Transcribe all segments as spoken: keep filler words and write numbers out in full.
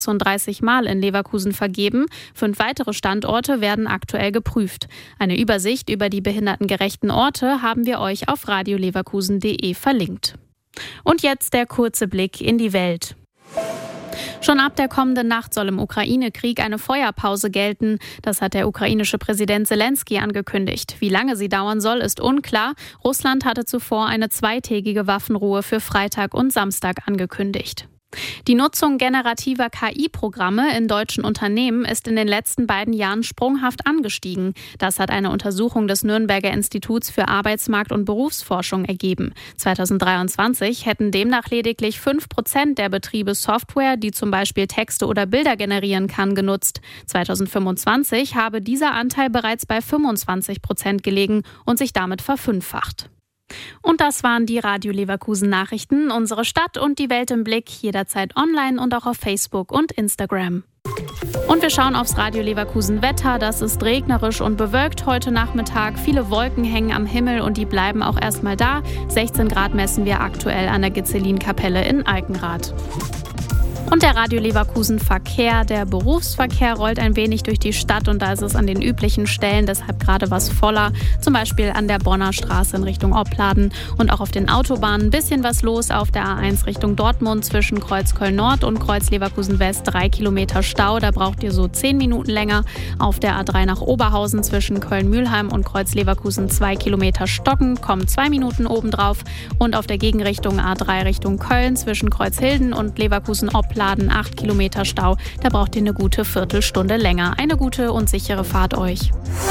sechsunddreißig Mal in Leverkusen vergeben. Fünf weitere Standorte werden aktuell geprüft. Eine Übersicht über die behindertengerechten Orte haben wir euch auf radioleverkusen punkt de verlinkt. Und jetzt der kurze Blick in die Welt. Schon ab der kommenden Nacht soll im Ukraine-Krieg eine Feuerpause gelten. Das hat der ukrainische Präsident Zelensky angekündigt. Wie lange sie dauern soll, ist unklar. Russland hatte zuvor eine zweitägige Waffenruhe für Freitag und Samstag angekündigt. Die Nutzung generativer K I-Programme in deutschen Unternehmen ist in den letzten beiden Jahren sprunghaft angestiegen. Das hat eine Untersuchung des Nürnberger Instituts für Arbeitsmarkt- und Berufsforschung ergeben. zweitausenddreiundzwanzig hätten demnach lediglich fünf Prozent der Betriebe Software, die zum Beispiel Texte oder Bilder generieren kann, genutzt. zweitausendfünfundzwanzig habe dieser Anteil bereits bei fünfundzwanzig Prozent gelegen und sich damit verfünffacht. Und das waren die Radio Leverkusen Nachrichten. Unsere Stadt und die Welt im Blick, jederzeit online und auch auf Facebook und Instagram. Und wir schauen aufs Radio Leverkusen Wetter. Das ist regnerisch und bewölkt heute Nachmittag. Viele Wolken hängen am Himmel und die bleiben auch erstmal da. sechzehn Grad messen wir aktuell an der Gitzelin-Kapelle in Alkenrath. Und der Radio Leverkusen Verkehr, der Berufsverkehr rollt ein wenig durch die Stadt und da ist es an den üblichen Stellen deshalb gerade was voller. Zum Beispiel an der Bonner Straße in Richtung Opladen und auch auf den Autobahnen ein bisschen was los auf der A eins Richtung Dortmund zwischen Kreuz Köln Nord und Kreuz Leverkusen West. Drei Kilometer Stau, da braucht ihr so zehn Minuten länger. Auf der A drei nach Oberhausen zwischen Köln-Mühlheim und Kreuz Leverkusen zwei Kilometer Stocken, kommen zwei Minuten obendrauf. Und auf der Gegenrichtung A drei Richtung Köln zwischen Kreuzhilden und Leverkusen Opladen acht Kilometer Stau. Da braucht ihr eine gute Viertelstunde länger. Eine gute und sichere Fahrt euch.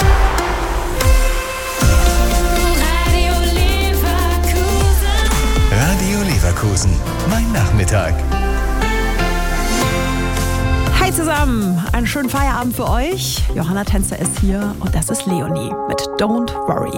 Radio Leverkusen. Radio Leverkusen. Mein Nachmittag. Hi zusammen, einen schönen Feierabend für euch. Johanna Tänzer ist hier und das ist Leonie mit Don't Worry.